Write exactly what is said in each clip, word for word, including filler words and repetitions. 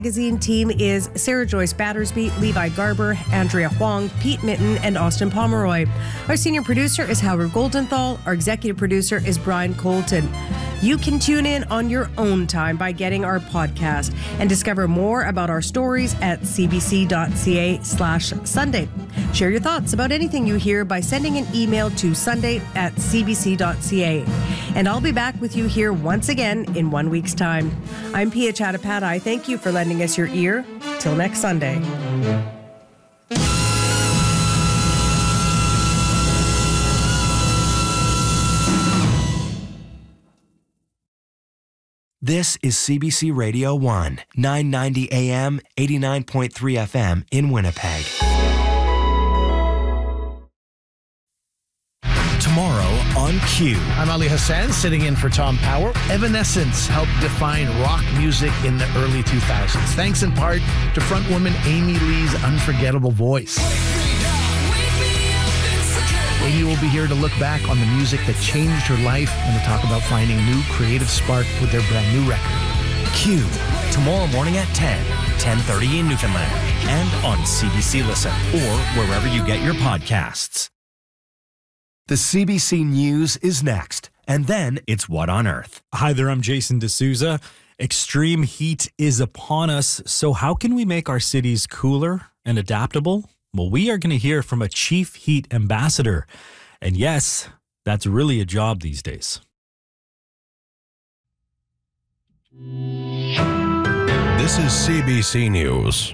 Magazine team is Sarah Joyce Battersby, Levi Garber, Andrea Huang, Pete Mitten, and Austin Pomeroy. Our senior producer is Howard Goldenthal. Our executive producer is Brian Colton. You can tune in on your own time by getting our podcast and discover more about our stories at cbc.ca slash Sunday. Share your thoughts about anything you hear by sending an email to sunday at cbc.ca. And I'll be back with you here once again in one week's time. I'm Pia Chattopadhyay. Thank you for lending us your ear. Till next Sunday. This is C B C Radio one, nine ninety A M, eighty-nine point three F M in Winnipeg. Tomorrow on Q. I'm Ali Hassan, sitting in for Tom Power. Evanescence helped define rock music in the early two thousands, thanks in part to frontwoman Amy Lee's unforgettable voice. Amy will be here to look back on the music that changed her life and to talk about finding new creative spark with their brand new record. Q. Tomorrow morning at ten, ten thirty in Newfoundland, and on C B C Listen or wherever you get your podcasts. The C B C News is next, and then it's What on Earth. Hi there, I'm Jason D'Souza. Extreme heat is upon us, so how can we make our cities cooler and adaptable? Well, we are going to hear from a chief heat ambassador. And yes, that's really a job these days. This is C B C News.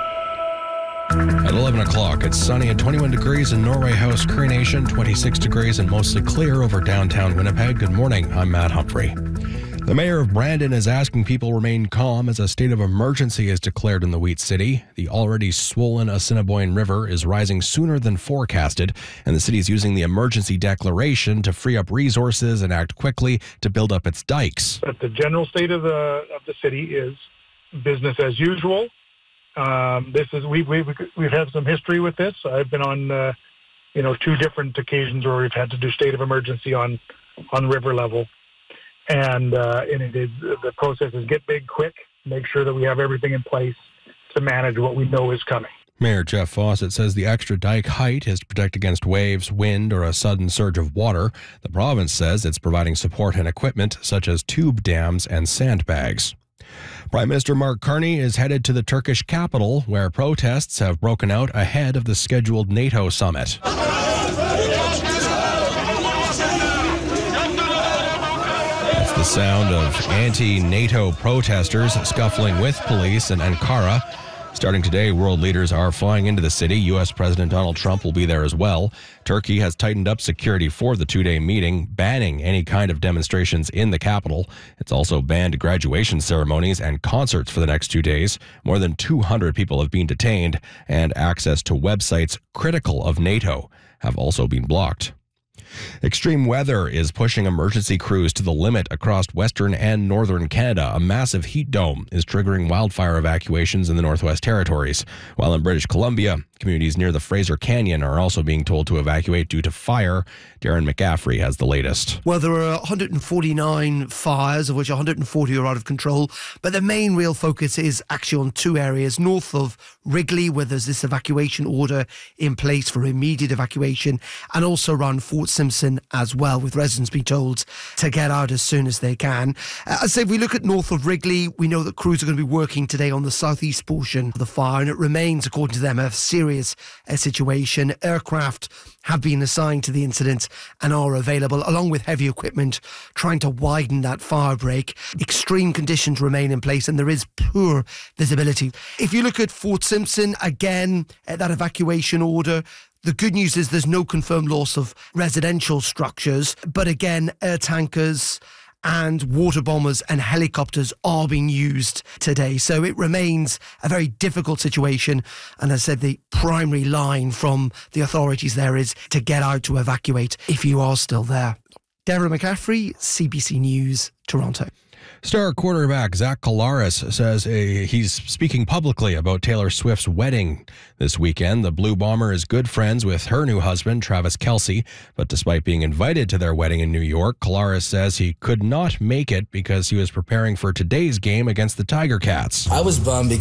At eleven o'clock, it's sunny and twenty-one degrees in Norway House, Cree Nation, twenty-six degrees and mostly clear over downtown Winnipeg. Good morning, I'm Matt Humphrey. The mayor of Brandon is asking people remain calm as a state of emergency is declared in the Wheat City. The already swollen Assiniboine River is rising sooner than forecasted, and the city is using the emergency declaration to free up resources and act quickly to build up its dikes. But the general state of the of the city is business as usual. Um, this is we we we've had some history with this. I've been on uh, you know two different occasions where we've had to do state of emergency on on river level. And, uh, and it is, the process is get big quick, make sure that we have everything in place to manage what we know is coming. Mayor Jeff Fawcett says the extra dike height is to protect against waves, wind, or a sudden surge of water. The province says it's providing support and equipment such as tube dams and sandbags. Prime Minister Mark Carney is headed to the Turkish capital, where protests have broken out ahead of the scheduled NATO summit. The sound of anti-NATO protesters scuffling with police in Ankara. Starting today, world leaders are flying into the city. U S President Donald Trump will be there as well. Turkey has tightened up security for the two-day meeting, banning any kind of demonstrations in the capital. It's also banned graduation ceremonies and concerts for the next two days. More than two hundred people have been detained, and access to websites critical of NATO have also been blocked. Extreme weather is pushing emergency crews to the limit across western and northern Canada. A massive heat dome is triggering wildfire evacuations in the Northwest Territories. While in British Columbia, communities near the Fraser Canyon are also being told to evacuate due to fire. Darren McCaffrey has the latest. Well, there are one hundred forty-nine fires, of which one hundred forty are out of control. But the main real focus is actually on two areas. North of Wrigley, where there's this evacuation order in place for immediate evacuation, and also around Fort Simpson as well, with residents being told to get out as soon as they can. Uh, I say if we look at north of Wrigley, we know that crews are going to be working today on the southeast portion of the fire, and it remains, according to them, a serious uh, situation. Aircraft have been assigned to the incident and are available, along with heavy equipment, trying to widen that fire break. Extreme conditions remain in place, and there is poor visibility. If you look at Fort Simpson, again, uh, that evacuation order, the good news is there's no confirmed loss of residential structures, but again, air tankers and water bombers and helicopters are being used today. So it remains a very difficult situation. And as I said, the primary line from the authorities there is to get out to evacuate if you are still there. Darren McCaffrey, C B C News, Toronto. Star quarterback Zach Collaros says uh, he's speaking publicly about Taylor Swift's wedding this weekend. The Blue Bomber is good friends with her new husband, Travis Kelce, but despite being invited to their wedding in New York, Collaros says he could not make it because he was preparing for today's game against the Tiger Cats. I was bummed